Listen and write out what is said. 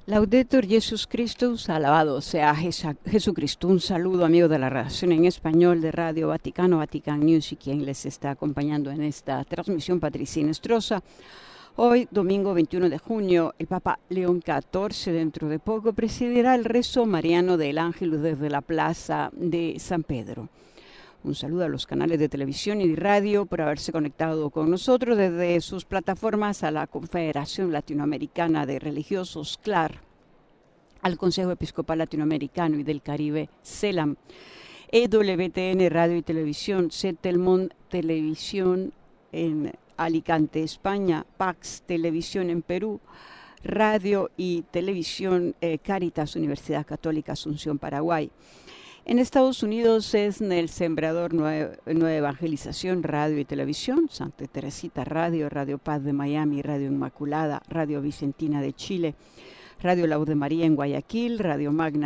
Laudetur Jesus Christus, alabado sea Jesucristo. Un saludo, amigo de la redacción en español de Radio Vaticano, Vatican News, y quien les está acompañando en esta transmisión, Patricia Inestrosa. Hoy, domingo 21 de junio, el Papa León XIV, dentro de poco, presidirá el rezo mariano del Ángelus desde la plaza de San Pedro. Un saludo a los canales de televisión y de radio por haberse conectado con nosotros desde sus plataformas, a la Confederación Latinoamericana de Religiosos, CLAR, al Consejo Episcopal Latinoamericano y del Caribe, CELAM, EWTN Radio y Televisión, CETELMON Televisión en Alicante, España, PAX Televisión en Perú, Radio y Televisión Cáritas Universidad Católica Asunción, Paraguay. En Estados Unidos es el Sembrador Nueva Evangelización, Radio y Televisión, Santa Teresita Radio, Radio Paz de Miami, Radio Inmaculada, Radio Vicentina de Chile, Radio La Voz de María en Guayaquil, Radio Magna